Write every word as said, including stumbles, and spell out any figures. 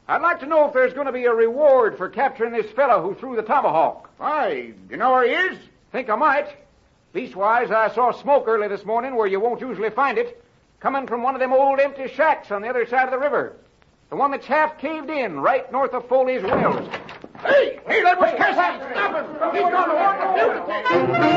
I'd like to know if there's going to be a reward for capturing this fellow who threw the tomahawk. Why, you know where he is? Think I might. Leastwise, I saw smoke early this morning where you won't usually find it, coming from one of them old empty shacks on the other side of the river. The one that's half caved in, right north of Foley's Wells. Hey, hey, that was Cassidy. Stop him. He's going to want the fugitive.